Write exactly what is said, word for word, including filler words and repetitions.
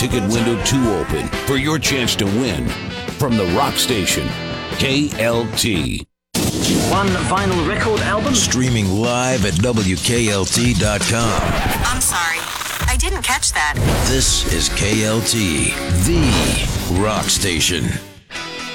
ticket window too open for your chance to win. From the rock station, K L T. One vinyl record album? Streaming live at W K L T dot com. I'm sorry, I didn't catch that. This is K L T, the rock station.